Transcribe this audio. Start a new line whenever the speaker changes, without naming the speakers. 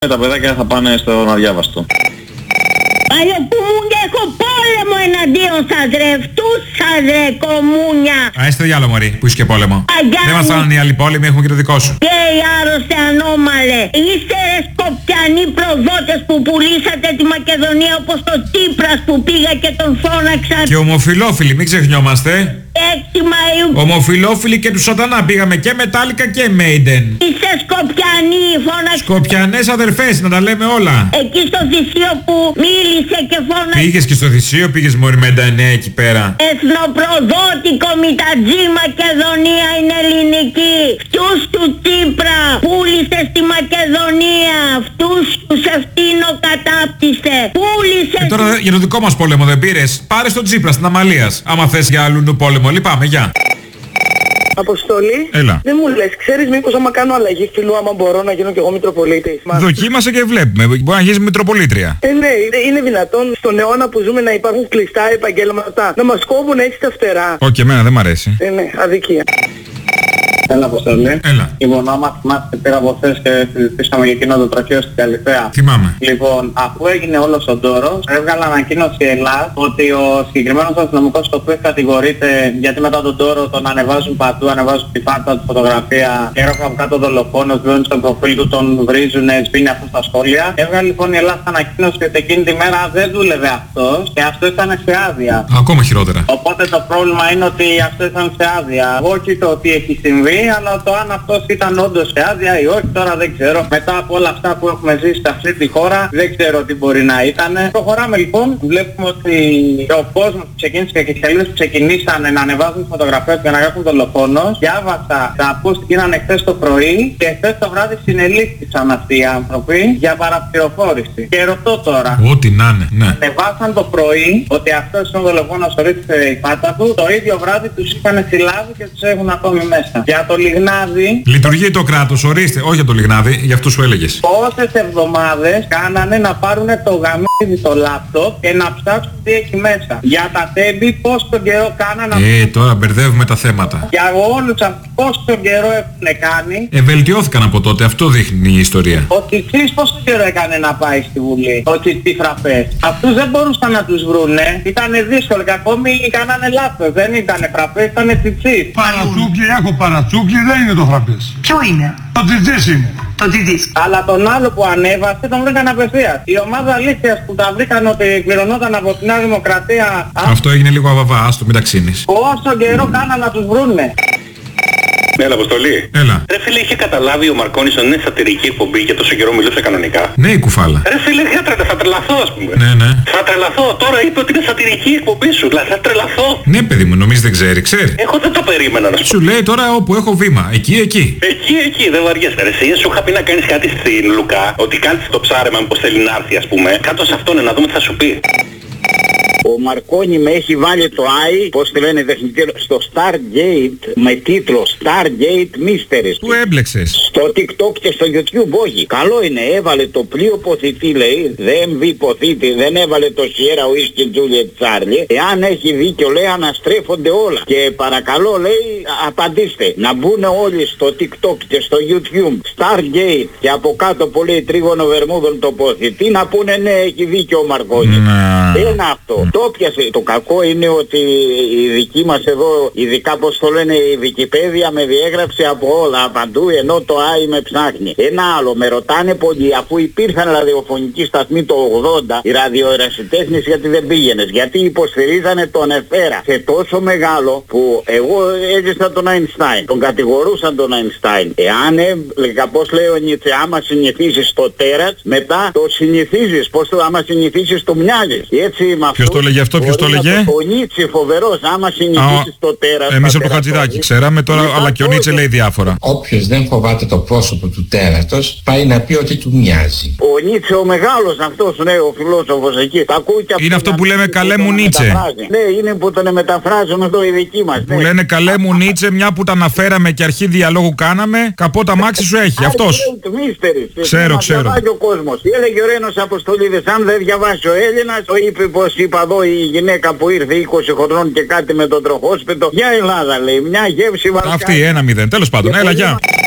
Τα παιδάκια θα πάνε στον αδιάβαστο.
Παλιοπούμουνια, έχω πόλεμο εναντίον σας ρε, αυτούς σας ρε κομμούνια.
Α, είστε διάλο μωρή, που είσαι και πόλεμο. Δεν μας φτάνουν οι άλλοι πόλεμοι, έχουμε και το δικό σου.
Και οι άρρωστε ανώμαλε. Είστε ρε σκοπιανοί προδότες που πουλήσατε τη Μακεδονία όπως το Τσίπρας που πήγα και τον φώναξα.
Και ομοφιλόφιλοι, μην ξεχνιόμαστε.
6 Μαΐου.
Ομοφιλόφιλοι και του σατανά, πήγαμε και Μετάλλικα και Μέιντεν.
Είστε σκοπιανοί, φώναξα.
Σκοπιανές αδερφές, να τα λέμε όλα.
Εκεί στο Θησίο που μίλησε και φώναξε.
Πήγες και στο Θησίο, πήγες μωρή με τα 9 εκεί πέρα.
Εθνοπροδότικο Μητατζή Μακεδονία είναι ελληνική. Αυτούς του Τσίπρα πούλησε στη Μακεδονία. Αυτούς τους ευθύνω κατάπτυστε. Πούλησε.
Τώρα για το δικό μας πόλεμο δεν πήρες. Πάρε στον Τσίπρα στην Αμαλίας. Άμα θες για αλλού πόλεμο, λυπάμαι, γεια.
Αποστολή.
Έλα.
Δεν μου λες, ξέρεις μήπως άμα κάνω αλλαγή φίλου, άμα μπορώ να γίνω κι εγώ Μητροπολίτης.
Δοκίμασε και βλέπουμε. Μπορεί να γίνεις Μητροπολίτρια.
Ναι, είναι δυνατόν στον αιώνα που ζούμε να υπάρχουν κλειστά επαγγέλματα, να μας κόβουν έτσι τα φτερά.
Όχι, εμένα δεν μ' αρέσει.
Ναι, αδικία.
Έλα, Αποστολή.
Έλα.
Λοιπόν, άμα θυμάστε, πήρα από χθες και συζητήσαμε για εκείνο το τροχαίο στην Καλυθέα.
Θυμάμαι.
Λοιπόν, αφού έγινε όλος ο ντόρος, έβγαλε ανακοίνωση η Ελλάδα ότι ο συγκεκριμένος αστυνομικός το οποίο κατηγορείται, γιατί μετά τον ντόρο τον ανεβάζουν παντού, ανεβάζουν τη φάρτα του φωτογραφία και έγραφαν από κάτω δολοφόνος, μπαίνουν στο προφίλ του, τον βρίζουν, σβήνει αυτό στα σχόλια. Έβγαλε λοιπόν η Ελλάδα ανακοίνωση ότι εκείνη τη μέρα δεν δούλευε αυτός και αυτό ήταν σε άδεια.
Ακόμα χειρότερα.
Οπότε το πρόβλημα είναι ότι αυτό ήταν σε άδεια. Όχι το ότι έχει συμβεί, αλλά το αν αυτός ήταν όντως σε άδεια ή όχι, τώρα δεν ξέρω. Μετά από όλα αυτά που έχουμε ζήσει σε αυτή τη χώρα, δεν ξέρω τι μπορεί να ήταν. Προχωράμε λοιπόν. Βλέπουμε ότι ο κόσμος που ξεκίνησε και οι σελίδες που ξεκινήσανε να ανεβάζουν φωτογραφίες και να γράφουν δολοφόνος. Διάβασα τα post που γίνανε χθες το πρωί και χθες το βράδυ συνελήφθησαν αυτοί οι άνθρωποι για παραπληροφόρηση. Και ρωτώ τώρα.
Ό,τι να είναι, ναι.
Ανεβάσαν το πρωί ότι αυτός είναι ο δολοφόνος, ορίστε η πάτα του. Το ίδιο βράδυ τους είχαν συλλάβει και τους έχουν ακόμη μέσα. Για το Λιγνάδι.
Λειτουργεί το κράτος, ορίστε. Όχι για το Λιγνάδι, για αυτούς σου έλεγες.
Πόσες εβδομάδες κάνανε να πάρουν το γαμίδι το λάπτοπ και να ψάξουν τι έχει μέσα. Για τα τέμπη πόσο καιρό κάνανε να...
Τώρα μπερδεύουμε τα θέματα.
Για όλους αυτούς πόσο καιρό έχουν κάνει.
Βελτιώθηκαν από τότε, αυτό δείχνει η ιστορία.
Ο Τσιτσής πόσο καιρό έκανε να πάει στη Βουλή. Ο Τσιτσί φραπές. Αυτούς δεν μπορούσαν να τους βρούνε. Ήτανε δύσκολο και ακόμη κάνανε λάθος. Δεν ήτανε φραπές, ήτανε Τσιτσής.
Παρατσούκλι, έχω παρατσούκλι, δεν είναι το φραπές.
Ποιο είναι?
Το Τσιτσής είναι.
Το Τσιτσής.
Αλλά τον άλλο που ανέβασε τον βρήκαν απευθείας. Η ομάδα αλήθειας που τα βρήκαν ότι πληρωνόταν από την Νέα Δημοκρατία.
Αυτό έγινε λίγο αβαβά, άστο μην τα ξύνεις.
Πόσο καιρό κάναν να τους βρούνε.
Έλα, Αποστολή.
Έλα.
Ρε φίλε, είχε καταλάβει ο Μαρκόνης ότι είναι σατυρική εκπομπή και τόσο καιρό μιλούσε κανονικά.
Ναι, η κουφάλα.
Ρε φίλε, θα τρελαθώ, ας πούμε.
Ναι.
Θα τρελαθώ. Τώρα είπε ότι είναι σατυρική εκπομπή σου. Δηλαδή θα τρελαθώ.
Ναι, παιδί μου, νομίζεις δεν ξέρει, ξέρει.
Εγώ δεν το περίμενα να σου
Σου λέει τώρα όπου έχω βήμα. Εκεί.
Εκεί, δεν βαριέσαι. Ρε, εσύ σου είχα πει να κάνεις κάτι στην Λουκά, ότι κάνεις το ψάρεμα μήπως θέλει να έρθει, ας πούμε. Κάτω σε αυτόν να δούμε τι θα σου πει.
Ο Μαρκόνι με έχει βάλει το AI, πώς τη λένε τεχνητή, στο Stargate με τίτλο Stargate Mysteries.
Πού έμπλεξες?
Στο TikTok και στο YouTube όχι. Καλό είναι, έβαλε το πλοίο ποθητή λέει, δεν MV ποθήτη, δεν έβαλε το Sierra Whiskey Juliet Charlie. Εάν έχει δίκιο λέει αναστρέφονται όλα. Και παρακαλώ λέει απαντήστε. Να μπουν όλοι στο TikTok και στο YouTube Stargate και από κάτω που λέει τρίγωνο Βερμούδων το ποθητή να πούνε ναι έχει δίκιο ο Μαρκόνι. Ένα αυτό. Το πιασε. Το κακό είναι ότι η δική μας εδώ, ειδικά πως το λένε η Wikipedia με διέγραψε από όλα παντού ενώ το AI με ψάχνει. Ένα άλλο, με ρωτάνε πολύ αφού υπήρχαν ραδιοφωνικοί σταθμοί το 80, οι ραδιοερασιτέχνες γιατί δεν πήγαινες, γιατί υποστηρίζανε τον Εφέρα σε τόσο μεγάλο που εγώ έζησα τον Einstein, τον κατηγορούσαν τον Einstein. Εάν έλεγα πως λέει ο Νίτσε, άμα συνηθίζεις το τέρας, μετά το συνηθίζεις, πως το άμα συνηθίζεις το μοιάζεις. Έτσι με αυτό.
Ποιος το έλεγε αυτό, ποιος το έλεγε?
Ο Νίτσε φοβερός, άμα συνηθίσεις το τέρας.
Εμείς από το Χατζηδάκι ξέραμε, τώρα αλλά και ο Νίτσε λέει διάφορα.
Όποιος δεν φοβάται το πρόσωπο του τέρατος πάει να πει ότι του μοιάζει.
Ο Νίτσε ο μεγάλος αυτός, ναι, ο φιλόσοφος εκεί.
Είναι αυτό που λέμε καλέ μου Νίτσε.
Ναι, είναι που τον μεταφράζουν εδώ οι δικοί μας.
Που λένε καλέ μου Νίτσε, μια που τα αναφέραμε και αρχή διαλόγου κάναμε, καπότα μάξι σου έχει, αυτός. Ξέρω.
Διαβάζει ο κόσμος. Έλεγε ο Ρένος Αποστολίδης, αν δεν διαβάσει ο Έλληνας, είπε πως είπα εδώ η γυναίκα που ήρθε 20 χρονών και κάτι με τον τροχόσπιτο. Για Ελλάδα λέει, μια γεύση Βαλκάνη.
Αυτή 1-0, τέλος πάντων, έλα γεια.